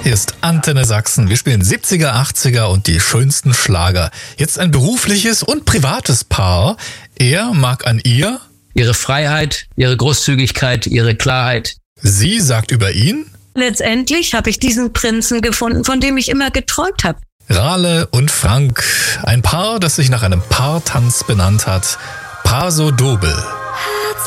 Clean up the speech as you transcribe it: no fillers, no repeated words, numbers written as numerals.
Hier ist Antenne Sachsen. Wir spielen 70er, 80er und die schönsten Schlager. Jetzt ein berufliches und privates Paar. Er mag an ihr ihre Freiheit, ihre Großzügigkeit, ihre Klarheit. Sie sagt über ihn: Letztendlich habe ich diesen Prinzen gefunden, von dem ich immer geträumt habe. Rale und Frank. Ein Paar, das sich nach einem Paartanz benannt hat. Paso Doble.